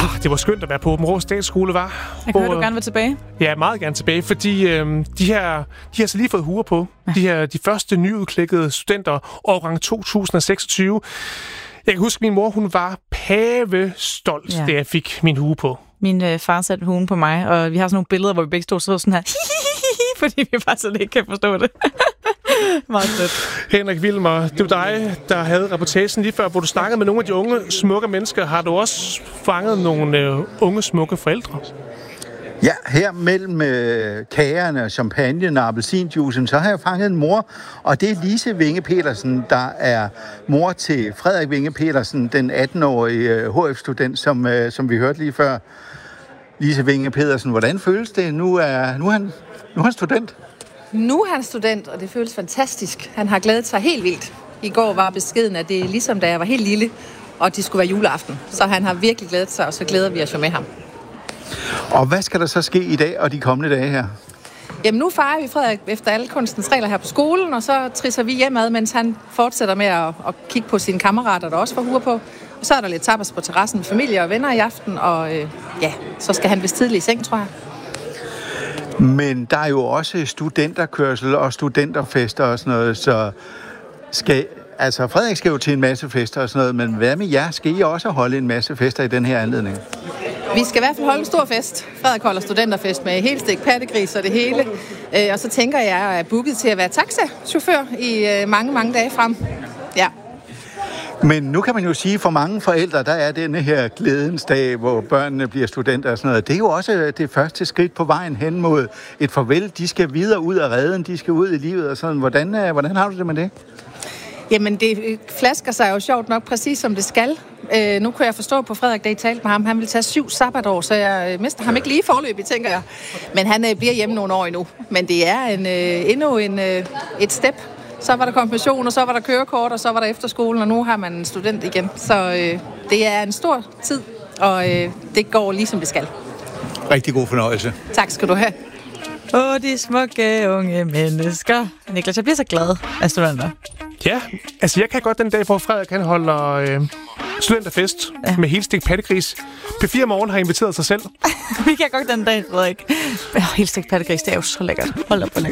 Det var skønt at være på Aabenraa Statsskole, var. Jeg kan høre, du gerne vil tilbage. Ja, meget gerne tilbage, fordi de har så lige fået huer på. Ja. De første nyudklækkede studenter, årgang 2026. Jeg kan huske, min mor, hun var pavestolt, da jeg fik min hue på. Min far satte huen på mig, og vi har sådan nogle billeder, hvor vi begge stod sådan her, fordi vi bare sådan ikke kan forstå det. Meget sødt. Henrik Wilmer, det var dig, der havde reportagen lige før, hvor du snakkede med nogle af de unge, smukke mennesker. Har du også fanget nogle unge, smukke forældre? Ja, her mellem kagerne, champagne og appelsinjuicen, så har jeg fanget en mor, og det er Lise Winge Petersen, der er mor til Frederik Winge Petersen, den 18-årige HF-student, som vi hørte lige før. Lise Winge Petersen, hvordan føles det? Nu er han student. Nu er han student, og det føles fantastisk. Han har glædet sig helt vildt. I går var beskeden, at det er ligesom da jeg var helt lille, og det skulle være juleaften. Så han har virkelig glædet sig, og så glæder vi os jo med ham. Og hvad skal der så ske i dag og de kommende dage her? Jamen nu fejrer vi Frederik efter alle kunstens regler her på skolen, og så trisser vi hjemad, mens han fortsætter med at kigge på sine kammerater, der også får huer på. Og så er der lidt tapas på terrassen med familie og venner i aften, og så skal han vist tidligt i seng, tror jeg. Men der er jo også studenterkørsel og studenterfester og sådan noget, så Frederik skal jo til en masse fester og sådan noget, men hvad med jer? Skal I også holde en masse fester i den her anledning? Vi skal i hvert fald holde en stor fest. Frederik holder studenterfest med helstegt pattegris og det hele. Og så tænker jeg, at jeg er booket til at være taxachauffør i mange, mange dage frem. Ja. Men nu kan man jo sige, at for mange forældre, der er denne her glædens dag, hvor børnene bliver studenter og sådan noget. Det er jo også det første skridt på vejen hen mod et farvel. De skal videre ud af reden, de skal ud i livet og sådan. Hvordan har du det med det? Jamen, det flasker sig jo sjovt nok præcis som det skal. Nu kunne jeg forstå på Frederik, da I talte med ham, han vil tage 7 sabbatår, så jeg mister ham ikke lige forløbig, tænker jeg. Men han bliver hjemme nogle år endnu. Men det er endnu et step. Så var der konfirmation, og så var der kørekort, og så var der efterskolen, og nu har man en student igen. Så det er en stor tid, og det går lige som det skal. Rigtig god fornøjelse. Tak skal du have. De smukke unge mennesker. Niklas, jeg bliver så glad af studenter. Ja, altså jeg kan godt den dag, hvor Frederik han holder studenterfest med helstegt pattegris. P4 Morgen har inviteret sig selv. Vi kan godt den dag, Frederik. Helstegt pattegris, det er jo så lækkert. Hold op, hvor lækkert.